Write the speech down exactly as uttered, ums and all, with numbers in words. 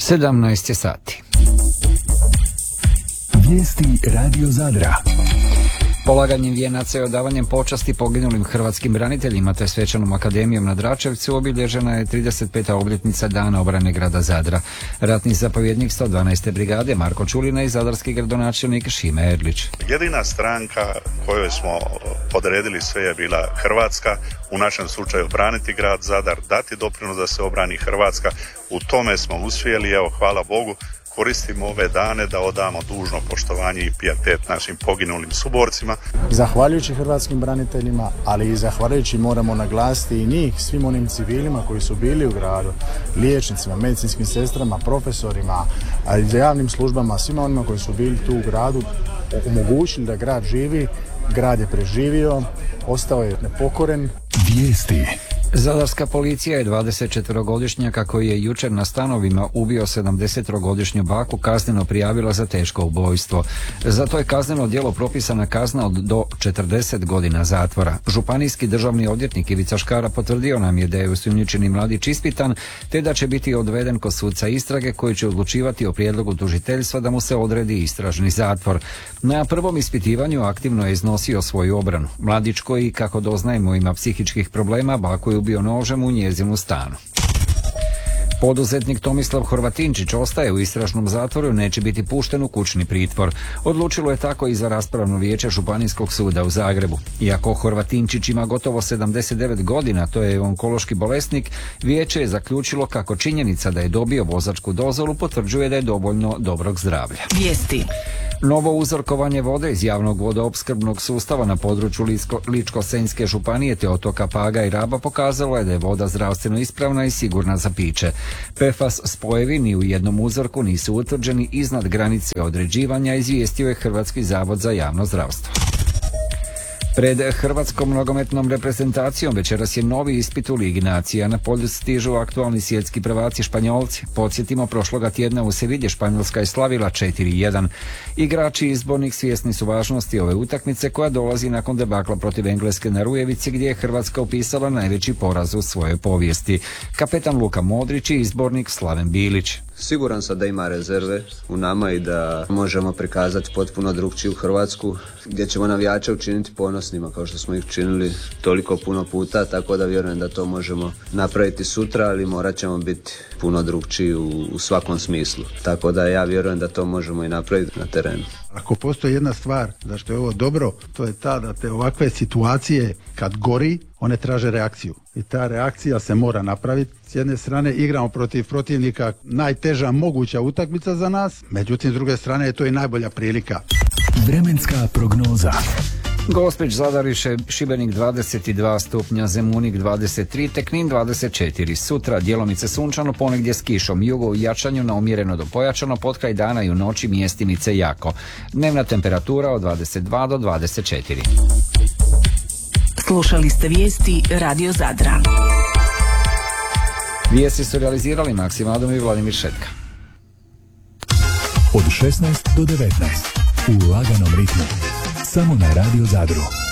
sedamnaest je sati. Vijesti Radio Zadra. Polaganjem vijenaca i odavanjem počasti poginulim hrvatskim braniteljima te svečanom akademijom na Dračevcu obilježena je trideset peta obljetnica Dana obrane grada Zadra. Ratni zapovjednik sto dvanaeste brigade Marko Čulina i zadarski gradonačelnik Šime Erlić. Jedina stranka kojoj smo podredili sve je bila Hrvatska, u našem slučaju braniti grad Zadar, dati doprinos da se obrani Hrvatska. U tome smo uspjeli, evo hvala Bogu. Koristimo ove dane da odamo dužno poštovanje i pijetet našim poginulim suborcima. Zahvaljujući hrvatskim braniteljima, ali i zahvaljujući, moramo naglasiti i njih, svim onim civilima koji su bili u gradu, liječnicima, medicinskim sestrama, profesorima, ali i javnim službama, svima onima koji su bili tu u gradu, omogućili da grad živi. Grad je preživio, ostao je nepokoren. Vijesti. Zadarska policija je dvadesetčetverogodišnjaka koji je jučer na stanovima ubio sedamdesettrogodišnju baku kazneno prijavila za teško ubojstvo. Za to je kazneno djelo propisana kazna od do četrdeset godina zatvora. Županijski državni odvjetnik Ivica Škara potvrdio nam je da je osumnjičeni mladić ispitan te da će biti odveden kod suca istrage koji će odlučivati o prijedlogu tužiteljstva da mu se odredi istražni zatvor. Na prvom ispitivanju aktivno je iznosio svoju obranu. Mladić koji, kako doznajemo, ima psihičkih problema, baku je ubio nožem u njezinu stanu. Poduzetnik Tomislav Horvatinčić ostaje u istražnom zatvoru i neće biti pušten u kućni pritvor. Odlučilo je tako i za raspravno vijeće Županijskog suda u Zagrebu. Iako Horvatinčić ima gotovo sedamdeset devet godina, to je onkološki bolesnik, vijeće je zaključilo kako činjenica da je dobio vozačku dozvolu potvrđuje da je dovoljno dobrog zdravlja. Vijesti. Novo uzorkovanje vode iz javnog vodoopskrbnog sustava na području Ličko, Ličko-senjske županije te otoka Paga i Raba pokazalo je da je voda zdravstveno ispravna i sigurna za piće. P F A S spojevi ni u jednom uzorku nisu utvrđeni iznad granice određivanja, izvijestio je Hrvatski zavod za javno zdravstvo. Pred hrvatskom nogometnom reprezentacijom večeras je novi ispit u Ligi nacija. Na polju stižu aktualni svjetski prvaci Španjolci. Podsjetimo, prošloga tjedna u Sevilji Španjolska je slavila četiri jedan. Igrači izbornih svjesni su važnosti ove utakmice koja dolazi nakon debakla protiv Engleske na Rujevici gdje je Hrvatska upisala najveći poraz u svojoj povijesti. Kapetan Luka Modrić i izbornik Slaven Bilić. Siguran sam da ima rezerve u nama i da možemo prikazati potpuno drukčiju Hrvatsku gdje ćemo navijače učiniti ponosnima kao što smo ih činili toliko puno puta, tako da vjerujem da to možemo napraviti sutra, ali morat ćemo biti puno drukčiji u, u svakom smislu. Tako da ja vjerujem da to možemo i napraviti na terenu. Ako postoji jedna stvar zašto je ovo dobro, to je ta da te ovakve situacije kad gori, one traže reakciju. I ta reakcija se mora napraviti. S jedne strane igramo protiv protivnika, najteža moguća utakmica za nas, međutim s druge strane je to i najbolja prilika. Vremenska prognoza. Gospić, Zadar i Šibenik dvadeset dva stupnja, Zemunik dvadeset tri, te Knin dvadeset četiri. Sutra djelomice sunčano, ponegdje s kišom, jugo u jačanju na umjereno do pojačano, potkraj dana i u noći mjestimice jako. Dnevna temperatura od dvadeset dva do dvadeset četiri. Slušali ste vijesti Radio Zadra. Vijesti su realizirali Maksim Adam i Vladimir Šetka. Od šesnaest do devetnaest u laganom ritmu. Samo na Radio Zadru.